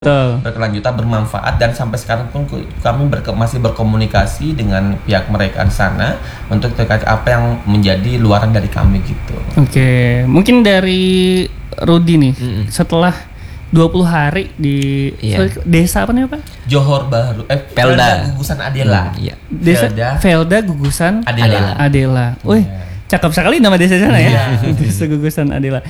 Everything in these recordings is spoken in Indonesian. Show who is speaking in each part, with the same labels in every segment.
Speaker 1: berkelanjutan, bermanfaat, dan sampai sekarang pun kami masih berkomunikasi dengan pihak mereka di sana untuk terkait apa yang menjadi luaran dari kami gitu.
Speaker 2: Oke, mungkin dari Rudy nih, setelah 20 hari di desa apa nih Pak?
Speaker 1: Johor Bahru, Felda Gugusan Adela.
Speaker 2: Desa Felda Gugusan Adela. Wih, cakep sekali nama desa sana ya. Desa Gugusan Adela.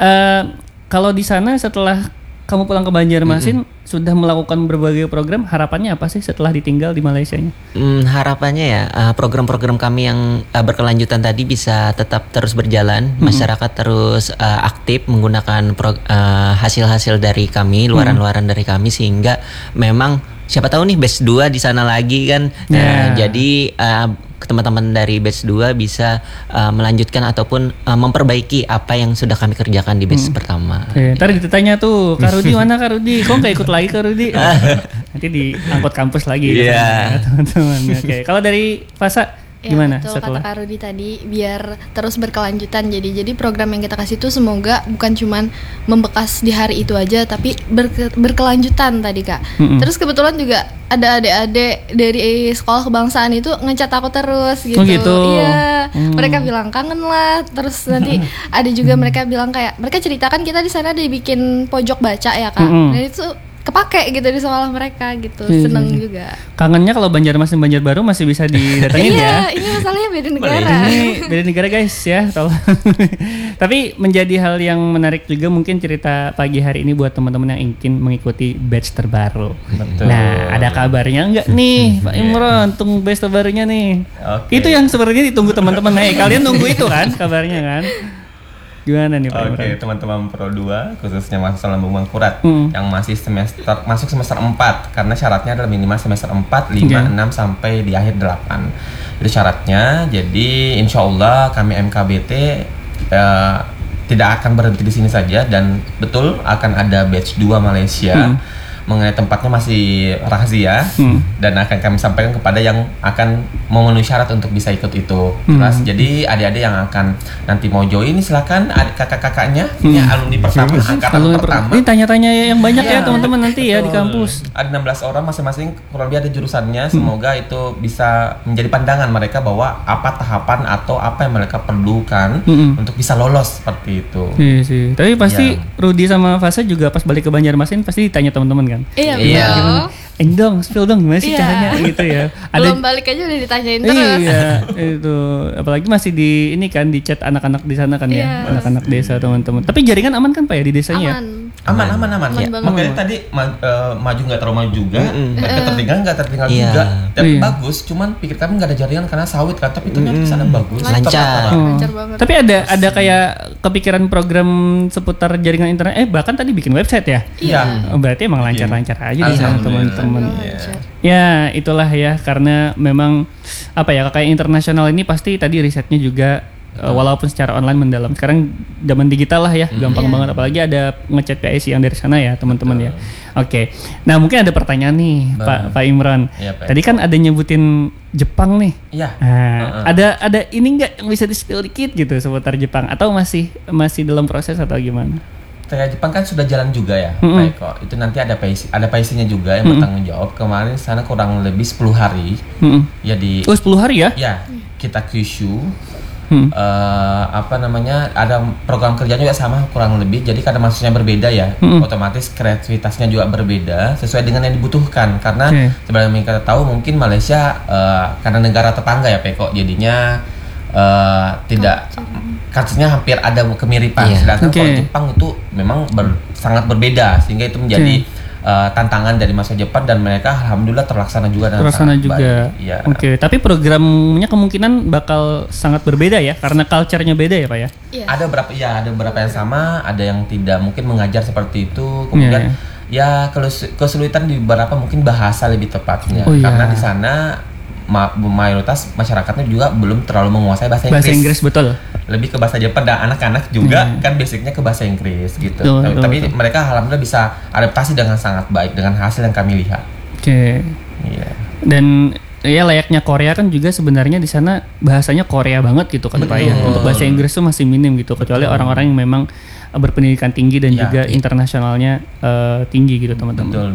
Speaker 2: Kalau di sana setelah kamu pulang ke Banjarmasin sudah melakukan berbagai program, harapannya apa sih setelah ditinggal di Malaysianya?
Speaker 3: Harapannya ya program-program kami yang berkelanjutan tadi bisa tetap terus berjalan, masyarakat terus aktif menggunakan hasil-hasil dari kami, luaran-luaran dari kami, sehingga memang siapa tahu nih batch 2 di sana lagi kan. Jadi teman-teman dari batch 2 bisa melanjutkan ataupun memperbaiki apa yang sudah kami kerjakan di batch pertama.
Speaker 2: Ntar ditanya tuh, Kak Rudy mana Kak Rudy? Kok nggak ikut lagi Kak Rudy? Nanti diangkut kampus lagi teman-teman. Oke, kalau dari Fasa gimana
Speaker 4: betul,
Speaker 2: setelah?
Speaker 4: Kata Kak Rudy tadi, biar terus berkelanjutan. Jadi program yang kita kasih itu semoga bukan cuman membekas di hari itu aja, tapi berkelanjutan tadi Kak. Terus kebetulan juga ada adik-adik dari sekolah kebangsaan itu ngecat aku terus gitu.
Speaker 2: Oh gitu.
Speaker 4: Iya, mereka bilang kangen lah. Terus nanti ada juga mereka bilang kayak, mereka ceritakan kita di sana dibikin pojok baca ya Kak. Dan itu kepake gitu di sekolah mereka gitu. Seneng juga.
Speaker 2: Kangennya kalau Banjarmasin Banjarbaru masih bisa didatengin ya.
Speaker 4: Iya, ini masalahnya beda negara.
Speaker 2: Ini beda negara guys ya, tolong. Tapi menjadi hal yang menarik juga mungkin cerita pagi hari ini buat teman-teman yang ingin mengikuti batch terbaru.
Speaker 1: Betul.
Speaker 2: Nah, ada kabarnya enggak nih Pak Imron tunggu batch terbarunya nih? Itu yang sebenarnya ditunggu teman-teman. Kalian nunggu itu kan kabarnya kan? Gimana nih Pak Imron?
Speaker 1: Oke, teman-teman Pro 2 khususnya mahasiswa Lambung Mangkurat yang masih masuk semester 4, karena syaratnya adalah minimal semester 4, 5, 6 sampai di akhir 8. Itu syaratnya. Jadi insya Allah kami MKBT tidak akan berhenti di sini saja, dan betul akan ada batch 2 Malaysia. Mengenai tempatnya masih rahasia dan akan kami sampaikan kepada yang akan memenuhi syarat untuk bisa ikut itu. Terus jadi adik-adik yang akan nanti mau join silakan, kakak-kakaknya ini alumni pertama, angkatan pertama.
Speaker 2: Ini tanya-tanya yang banyak ya teman-teman nanti ya di kampus.
Speaker 1: Ada 16 orang masing-masing, kurang lebih ada jurusannya. Semoga itu bisa menjadi pandangan mereka bahwa apa tahapan atau apa yang mereka perlukan untuk bisa lolos seperti itu.
Speaker 2: Iya sih. Tapi pasti Rudy sama Fasa juga pas balik ke Banjarmasin pasti ditanya teman-teman kan.
Speaker 4: Iya.
Speaker 2: Dong, spill dong gimana sih caranya gitu ya.
Speaker 4: Belum balik aja udah ditanyain terus.
Speaker 2: Iya, itu apalagi masih di ini kan di chat anak-anak di sana kan ya, anak-anak desa teman-teman. Tapi jaringan aman kan Pak ya di desanya?
Speaker 1: Aman ya. Makanya tadi maju nggak terlalu maju juga, ketertinggalan nggak tertinggal juga. Tapi bagus, cuman pikir kami nggak ada jaringan karena sawit kan, tapi ternyata di sana bagus.
Speaker 3: Lancar
Speaker 4: banget.
Speaker 2: Tapi ada kayak kepikiran program seputar jaringan internet. Bahkan tadi bikin website ya?
Speaker 1: Iya.
Speaker 2: Berarti emang lancar-lancar aja di sana teman-teman. Ya itulah ya, karena memang apa ya, KKN internasional ini pasti tadi risetnya juga walaupun secara online mendalam. Sekarang zaman digital lah ya, gampang banget, apalagi ada ngechat PIC yang dari sana ya teman-teman ya. Oke. Nah mungkin ada pertanyaan nih Pak Imron.
Speaker 1: Ya,
Speaker 2: tadi kan ada nyebutin Jepang nih.
Speaker 1: Iya.
Speaker 2: Ada ini nggak yang bisa di-spill dikit gitu seputar Jepang, atau masih dalam proses atau gimana?
Speaker 1: Kayak Jepang kan sudah jalan juga ya, Pak Eko. Itu nanti ada PIC-nya juga yang bertanggung jawab. Kemarin sana kurang lebih 10 hari. Ya
Speaker 2: 10 hari ya?
Speaker 1: Ya, kita Kyushu. Ada program kerjanya juga sama kurang lebih. Jadi karena mahasiswanya berbeda ya, otomatis kreativitasnya juga berbeda sesuai dengan yang dibutuhkan. Karena sebenarnya kita tahu mungkin Malaysia karena negara tetangga ya, Pak Eko, jadinya tidak kasusnya hampir ada kemiripan. Sedangkan kalau Jepang itu memang sangat berbeda, sehingga itu menjadi tantangan dari masa Jepang, dan mereka alhamdulillah terlaksana juga dengan sangat baik. Ya.
Speaker 2: Tapi programnya kemungkinan bakal sangat berbeda ya, karena culture-nya beda ya Pak ya?
Speaker 1: Ada beberapa yang sama, ada yang tidak mungkin mengajar seperti itu. Kemudian kesulitan di beberapa mungkin bahasa lebih tepatnya, karena di sana mayoritas masyarakatnya juga belum terlalu menguasai bahasa Inggris.
Speaker 2: Betul.
Speaker 1: Lebih ke bahasa Jepang, dan anak-anak juga kan basicnya ke bahasa Inggris gitu. Tapi mereka alhamdulillah bisa adaptasi dengan sangat baik dengan hasil yang kami lihat. Iya. Dan ya layaknya Korea kan juga sebenarnya di sana bahasanya Korea banget gitu kan Pak ya. Untuk bahasa Inggris tuh masih minim gitu, kecuali orang-orang yang memang
Speaker 2: berpendidikan tinggi dan juga internasionalnya tinggi gitu teman-teman.
Speaker 1: Betul.